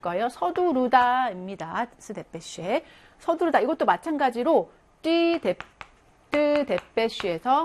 거예요. 서두르다입니다. 스데페쉬에 서두르다. 이것도 마찬가지로 데페쉬에서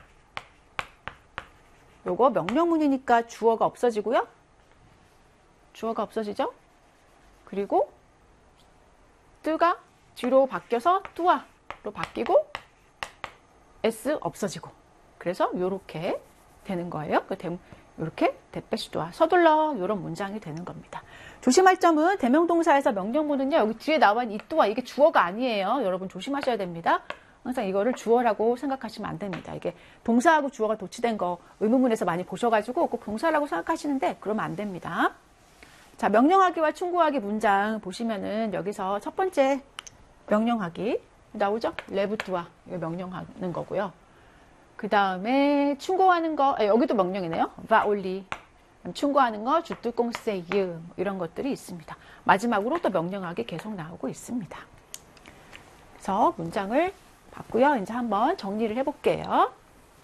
요거 명령문이니까 주어가 없어지고요. 주어가 없어지죠. 그리고 뜨가 뒤로 바뀌어서 뚜아로 바뀌고 S 없어지고. 그래서 요렇게 되는 거예요. 이렇게 데페쉬도와 서둘러 이런 문장이 되는 겁니다. 조심할 점은 대명동사에서 명령문은요. 여기 뒤에 나와 있는 이 또와 이게 주어가 아니에요. 여러분 조심하셔야 됩니다. 항상 이거를 주어라고 생각하시면 안 됩니다. 이게 동사하고 주어가 도치된 거 의문문에서 많이 보셔가지고 꼭 동사라고 생각하시는데 그러면 안 됩니다. 자, 명령하기와 충고하기 문장 보시면은 여기서 첫 번째 명령하기 나오죠? 레부뚜아 이거 명령하는 거고요. 그 다음에 충고하는 거 여기도 명령이네요. 바올리 충고하는 거 주뚜꽁세유 이런 것들이 있습니다. 마지막으로 또 명령하기 계속 나오고 있습니다. 그래서 문장을 봤고요. 이제 한번 정리를 해볼게요.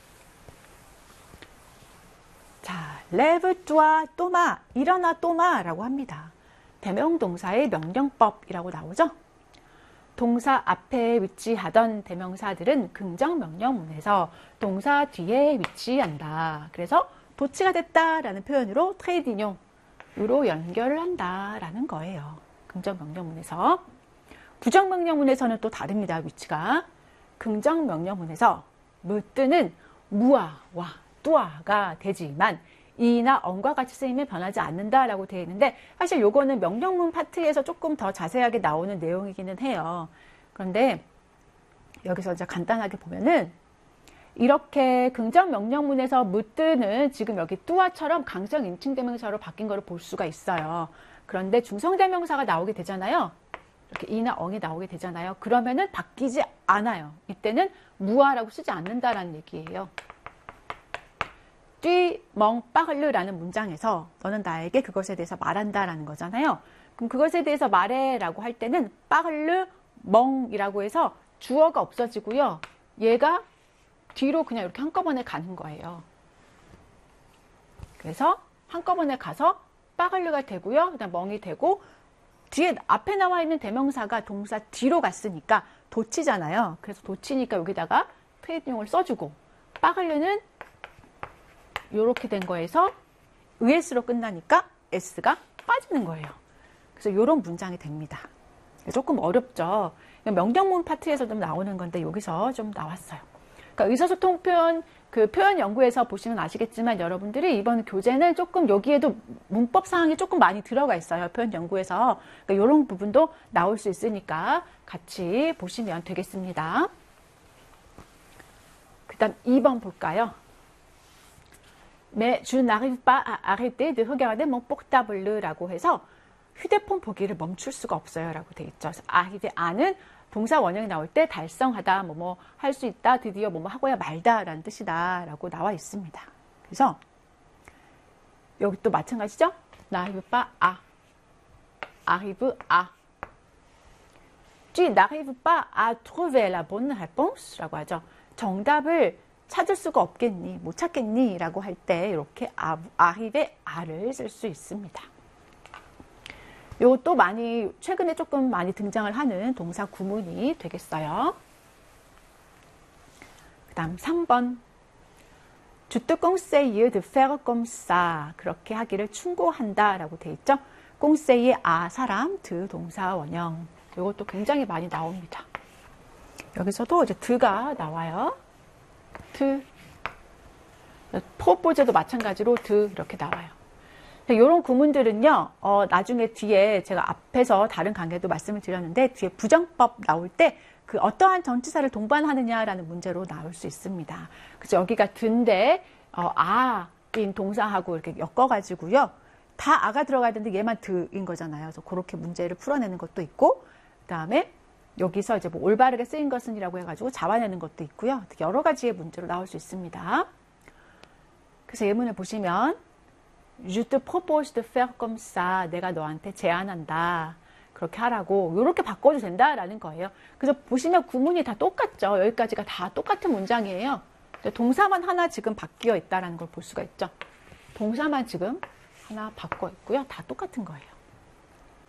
자, 레브뚜아 또마 일어나 또마라고 합니다. 대명동사의 명령법이라고 나오죠. 동사 앞에 위치하던 대명사들은 긍정명령문에서 동사 뒤에 위치한다. 그래서 도치가 됐다라는 표현으로 트레이딩용으로 연결을 한다라는 거예요. 긍정명령문에서. 부정명령문에서는 또 다릅니다. 위치가. 긍정명령문에서 무뜨는 무아와 뚜아가 되지만 이나 언과 같이 쓰이면 변하지 않는다라고 되어 있는데 사실 요거는 명령문 파트에서 조금 더 자세하게 나오는 내용이기는 해요. 그런데 여기서 이제 간단하게 보면은 이렇게 긍정 명령문에서 무뜨는 지금 여기 뚜아처럼 강성 인칭대명사로 바뀐 거를 볼 수가 있어요. 그런데 중성대명사가 나오게 되잖아요. 이렇게 이나 엉이 나오게 되잖아요. 그러면은 바뀌지 않아요. 이때는 무아라고 쓰지 않는다라는 얘기예요. 띠멍 빠글르라는 문장에서 너는 나에게 그것에 대해서 말한다라는 거잖아요. 그럼 그것에 대해서 말해라고 할 때는 빠글르 멍이라고 해서 주어가 없어지고요. 얘가 뒤로 그냥 이렇게 한꺼번에 가는 거예요. 그래서 한꺼번에 가서 빠글르가 되고요. 그다음 멍이 되고 뒤에 앞에 나와 있는 대명사가 동사 뒤로 갔으니까 도치잖아요. 그래서 도치니까 여기다가 트레이딩용을 써주고 빠글르는 이렇게 된 거에서 ES로 끝나니까 S가 빠지는 거예요. 그래서 이런 문장이 됩니다. 조금 어렵죠. 명령문 파트에서도 나오는 건데 여기서 좀 나왔어요. 그러니까 의사소통 표현, 그 표현 연구에서 보시면 아시겠지만 여러분들이 이번 교재는 조금 여기에도 문법 사항이 조금 많이 들어가 있어요. 표현 연구에서. 그러니까 이런 부분도 나올 수 있으니까 같이 보시면 되겠습니다. 그 다음 2번 볼까요? Mais je n'arrive pas à arrêter de regarder mon portable 라고 해서 휴대폰 보기를 멈출 수가 없어요 라고 되어 있죠. 그래서 arrive 아는 동사 원형이 나올 때 달성하다, 뭐뭐 할 수 있다, 드디어 뭐뭐 하고야 말다 라는 뜻이다 라고 나와 있습니다. 그래서 여기 또 마찬가지죠. n'arrive pas à arrive à tu n'arrives pas à trouver la bonne réponse 라고 하죠. 정답을 찾을 수가 없겠니? 못 찾겠니? 라고 할 때 이렇게 arrive 아를 쓸 수 있습니다. 이것도 많이 최근에 조금 많이 등장을 하는 동사 구문이 되겠어요. 그 다음 3번 Je te conseille de faire comme ça 그렇게 하기를 충고한다 라고 되어 있죠. conseille 사람, de 동사 원형 이것도 굉장히 많이 나옵니다. 여기서도 이제 드가 나와요. 드 프로포즈도 마찬가지로 드 이렇게 나와요. 이런 구문들은요, 나중에 뒤에 제가 앞에서 다른 강의도 말씀을 드렸는데, 뒤에 부정법 나올 때 그 어떠한 전치사를 동반하느냐라는 문제로 나올 수 있습니다. 그래서 여기가 드인데, 아인 동사하고 이렇게 엮어가지고요, 다 아가 들어가야 되는데 얘만 드인 거잖아요. 그래서 그렇게 문제를 풀어내는 것도 있고, 그 다음에 여기서 이제 뭐 올바르게 쓰인 것은이라고 해가지고 잡아내는 것도 있고요. 여러 가지의 문제로 나올 수 있습니다. 그래서 예문을 보시면, Je te propose de faire comme ça. 내가 너한테 제안한다. 그렇게 하라고. 이렇게 바꿔도 된다라는 거예요. 그래서 보시면 구문이 다 똑같죠. 여기까지가 다 똑같은 문장이에요. 동사만 하나 지금 바뀌어 있다는 걸 볼 수가 있죠. 동사만 지금 하나 바꿔 있고요. 다 똑같은 거예요.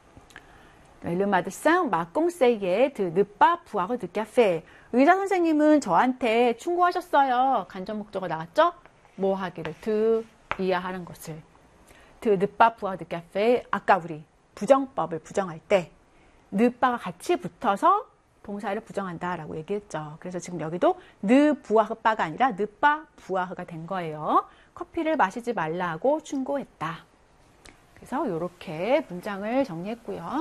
Le médecin m'a conseillé de ne pas boire de café. 의사 선생님은 저한테 충고하셨어요. 간접 목적어 나왔죠? 뭐 하기를, de 이해하는 것을. de ne pas boire de café. 아까 우리 부정법을 부정할 때 ne pas가 같이 붙어서 동사를 부정한다라고 얘기했죠. 그래서 지금 여기도 ne boire pas가 아니라 ne pas boire가 된 거예요. 커피를 마시지 말라고 충고했다. 그래서 이렇게 문장을 정리했고요.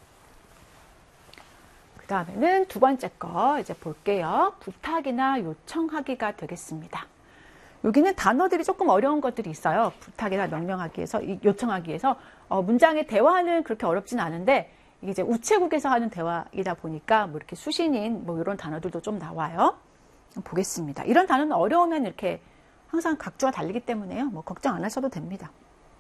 그 다음에는 두 번째 거 이제 볼게요. 부탁이나 요청하기가 되겠습니다. 여기는 단어들이 조금 어려운 것들이 있어요. 부탁이나 명령하기에서, 요청하기에서. 문장의 대화는 그렇게 어렵진 않은데, 이게 이제 우체국에서 하는 대화이다 보니까 뭐 이렇게 수신인 뭐 이런 단어들도 좀 나와요. 보겠습니다. 이런 단어는 어려우면 이렇게 항상 각주와 달리기 때문에요. 뭐 걱정 안 하셔도 됩니다.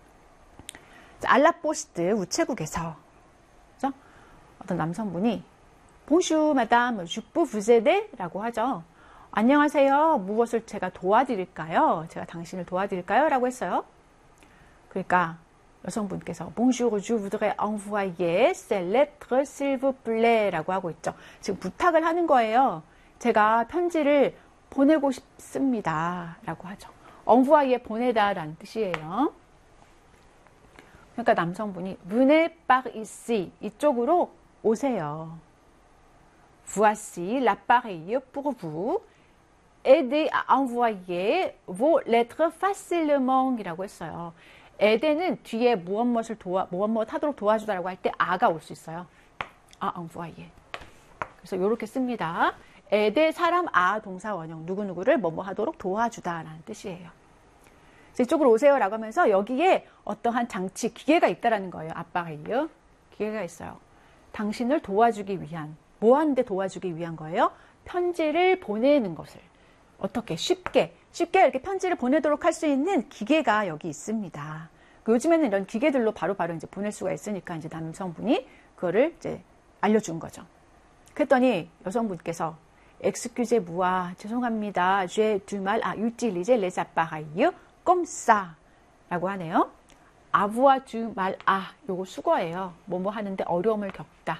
알라포스트 우체국에서 그죠? 어떤 남성분이 Bonjour madame, je peux vous aider? 라고 하죠. 안녕하세요. 무엇을 제가 도와드릴까요? 제가 당신을 도와드릴까요? 라고 했어요. 그러니까 여성분께서 Bonjour, je voudrais envoyer ces lettres s'il vous plaît 라고 하고 있죠. 지금 부탁을 하는 거예요. 제가 편지를 보내고 싶습니다. 라고 하죠. envoyer 보내다 라는 뜻이에요. 그러니까 남성분이 Venez par ici. 이쪽으로 오세요. Voici l'appareil pour vous. Aider à envoyer vos lettres facilement 이라고 했어요. aider는 뒤에 무엇 하도록 도와주다라고 할 때 아가 올 수 있어요. envoyer. 그래서 이렇게 씁니다. aider 사람 동사 원형 누구누구를 뭐뭐 하도록 도와주다라는 뜻이에요. 이쪽으로 오세요라고 하면서 여기에 어떠한 장치, 기계가 있다라는 거예요. appareil. 기계가 있어요. 당신을 도와주기 위한, 뭐 하는데 도와주기 위한 거예요? 편지를 보내는 것을. 어떻게 쉽게 이렇게 편지를 보내도록 할 수 있는 기계가 여기 있습니다. 요즘에는 이런 기계들로 바로바로 이제 보낼 수가 있으니까 이제 남성분이 그거를 이제 알려준 거죠. 그랬더니 여성분께서 excusez-moi, 죄송합니다. j'ai du mal à utiliser les appareils comme ça 라고 하네요. avoir du mal à 요거 수거예요. 뭐뭐 하는데 어려움을 겪다.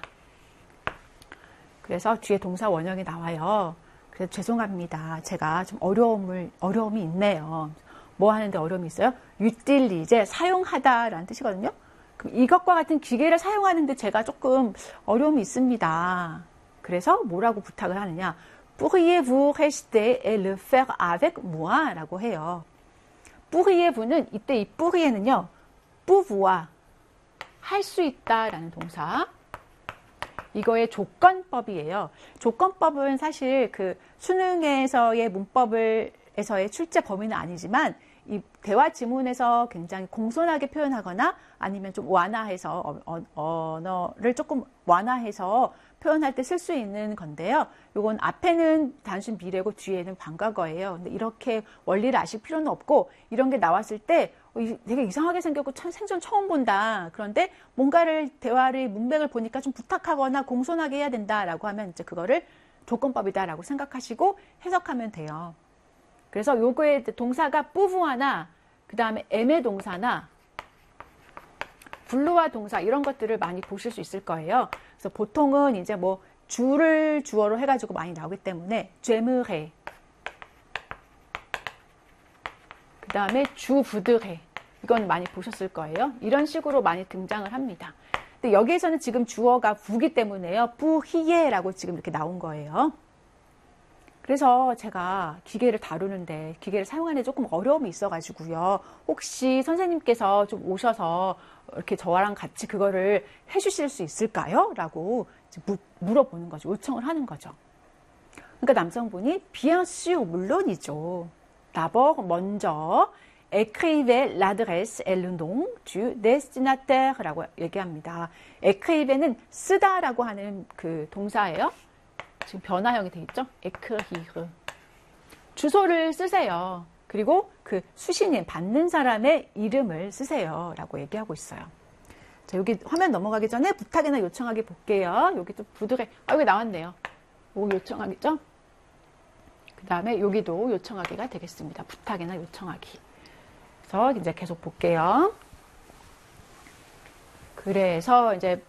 그래서 뒤에 동사 원형이 나와요. 그래서 죄송합니다. 제가 좀 어려움이 있네요. 뭐 하는데 어려움이 있어요? utilize, 사용하다라는 뜻이거든요. 그럼 이것과 같은 기계를 사용하는데 제가 조금 어려움이 있습니다. 그래서 뭐라고 부탁을 하느냐? Pourriez-vous rester et le faire avec moi? 라고 해요. pourriez-vou는 이때 이 pourriez는요. pouvoir, 할 수 있다라는 동사. 이거의 조건법이에요. 조건법은 사실 그 수능에서의 문법에서의 출제 범위는 아니지만 이 대화 지문에서 굉장히 공손하게 표현하거나 아니면 좀 완화해서 언어를 조금 완화해서 표현할 때 쓸 수 있는 건데요. 요건 앞에는 단순 미래고 뒤에는 반과거예요. 근데 이렇게 원리를 아실 필요는 없고 이런 게 나왔을 때 되게 이상하게 생겼고 생전 처음 본다. 그런데 뭔가를 대화를 문맥을 보니까 좀 부탁하거나 공손하게 해야 된다라고 하면 이제 그거를 조건법이다라고 생각하시고 해석하면 돼요. 그래서 요거의 동사가 pouvoir나 그 다음에 aimer 동사나 vouloir 동사 이런 것들을 많이 보실 수 있을 거예요. 그래서 보통은 이제 뭐 주를 주어로 해가지고 많이 나오기 때문에 j'aimerais 그 다음에 je voudrais 이건 많이 보셨을 거예요. 이런 식으로 많이 등장을 합니다. 근데 여기에서는 지금 주어가 vou기 때문에요. pourrier라고 지금 이렇게 나온 거예요. 그래서 제가 기계를 다루는데 기계를 사용하는데 조금 어려움이 있어가지고요. 혹시 선생님께서 좀 오셔서 이렇게 저랑 같이 그거를 해주실 수 있을까요? 라고 물어보는 거죠. 요청을 하는 거죠. 그러니까 남성분이 bien sûr, 물론이죠. d'abord, 먼저 écrivez l'adresse et le nom du destinataire라고 얘기합니다. écrive는 쓰다라고 하는 그 동사예요. 지금 변화형이 돼 있죠? écrire. 주소를 쓰세요. 그리고 그 수신인, 받는 사람의 이름을 쓰세요. 라고 얘기하고 있어요. 자, 여기 화면 넘어가기 전에 부탁이나 요청하기 볼게요. 여기 좀 부드레, 여기 나왔네요. 여기 요청하기죠? 그 다음에 여기도 요청하기가 되겠습니다. 부탁이나 요청하기. 그래서 이제 계속 볼게요. 그래서 이제